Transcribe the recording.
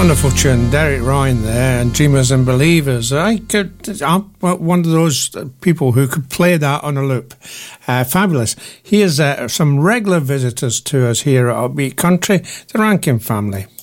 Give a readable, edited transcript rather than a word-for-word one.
Wonderful tune, Derek Ryan there, and Dreamers and Believers. I'm one of those people who could play that on a loop. Fabulous. Here's some regular visitors to us here at Upbeat Country, the Rankin family.